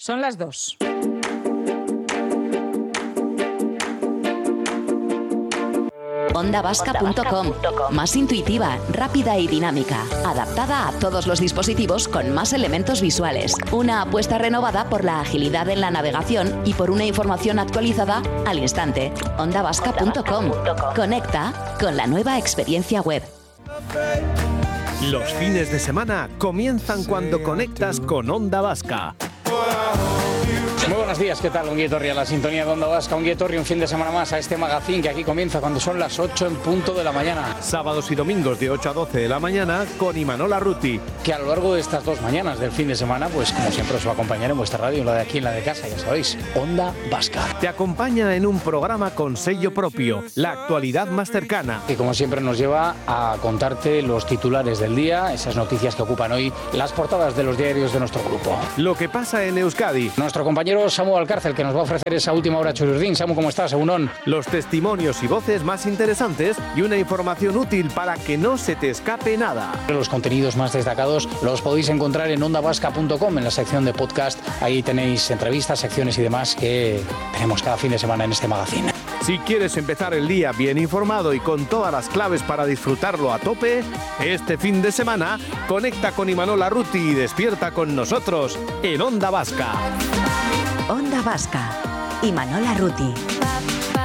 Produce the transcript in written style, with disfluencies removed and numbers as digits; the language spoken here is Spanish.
Son las 2. OndaVasca.com. Más intuitiva, rápida y dinámica. Adaptada a todos los dispositivos con más elementos visuales. Una apuesta renovada por la agilidad en la navegación y por una información actualizada al instante. OndaVasca.com. Conecta con la nueva experiencia web. Los fines de semana comienzan cuando conectas con Onda Vasca. Muy buenos días, ¿qué tal? Ongi etorri a la sintonía de Onda Vasca. Ongi etorri un fin de semana más a este magazín que aquí comienza cuando son las 8 en punto de la mañana. Sábados y domingos de 8 a 12 de la mañana con Imanol Arruti. Que a lo largo de estas 2 mañanas del fin de semana, pues como siempre os va a acompañar en vuestra radio, la de aquí en la de casa, ya sabéis, Onda Vasca. Te acompaña en un programa con sello propio, la actualidad más cercana. Y como siempre nos lleva a contarte los titulares del día, esas noticias que ocupan hoy las portadas de los diarios de nuestro grupo. Lo que pasa en Euskadi. Nuestro compañero Samu Alcárcel, que nos va a ofrecer esa última hora chururdín. Samu, ¿cómo estás? Egunon. Los testimonios y voces más interesantes y una información útil para que no se te escape nada. Los contenidos más destacados los podéis encontrar en ondavasca.com, en la sección de podcast. Ahí tenéis entrevistas, secciones y demás que tenemos cada fin de semana en este magazine. Si quieres empezar el día bien informado y con todas las claves para disfrutarlo a tope, este fin de semana conecta con Imanol Arruti y despierta con nosotros en Onda Vasca. Onda Vasca. Imanol Arruti.